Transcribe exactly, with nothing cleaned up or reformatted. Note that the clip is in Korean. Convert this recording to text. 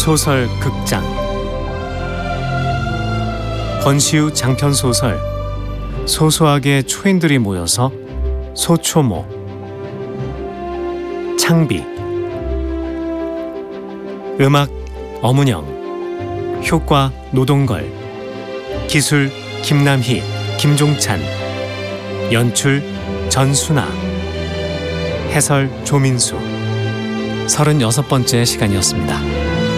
소설 극장 권시우 장편 소설 소소하게 초인들이 모여서 소초모. 창비. 음악 엄은영. 효과 노동걸. 기술 김남희, 김종찬. 연출 전순아. 해설 조민수. 서른여섯 번째 시간이었습니다.